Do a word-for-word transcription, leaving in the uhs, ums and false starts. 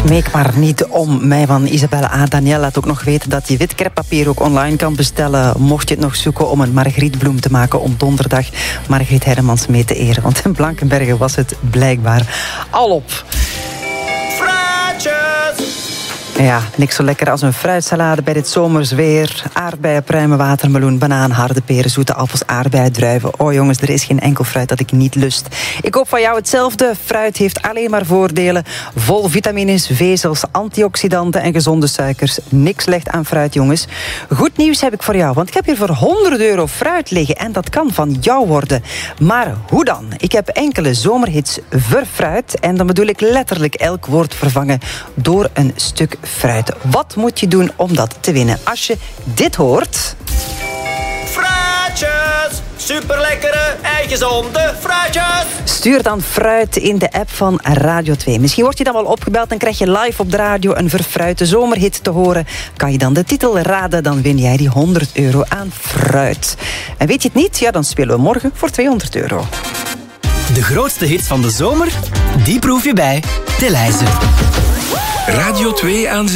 Week maar niet om mij van Isabelle A. Daniel laat ook nog weten dat je wit kreppapier ook online kan bestellen. Mocht je het nog zoeken om een margrietbloem te maken om donderdag Margriet Hermans mee te eren. Want in Blankenberge was het blijkbaar al op. Ja, niks zo lekker als een fruitsalade bij dit zomers weer. Aardbeien, pruimen, watermeloen, banaan, harde peren, zoete appels, aardbeien, druiven. Oh jongens, er is geen enkel fruit dat ik niet lust. Ik hoop van jou hetzelfde. Fruit heeft alleen maar voordelen. Vol vitamines, vezels, antioxidanten en gezonde suikers. Niks slecht aan fruit, jongens. Goed nieuws heb ik voor jou, want ik heb hier voor honderd euro fruit liggen. En dat kan van jou worden. Maar hoe dan? Ik heb enkele zomerhits verfruit. En dan bedoel ik letterlijk elk woord vervangen door een stuk fruit. Wat moet je doen om dat te winnen? Als je dit hoort... Fruitjes! Superlekkere en gezonde fruitjes! Stuur dan fruit in de app van Radio twee. Misschien word je dan wel opgebeld en krijg je live op de radio een verfruite zomerhit te horen. Kan je dan de titel raden, dan win jij die honderd euro aan fruit. En weet je het niet? Ja, dan spelen we morgen voor tweehonderd euro. De grootste hits van de zomer, die proef je bij De Leize. Radio twee aan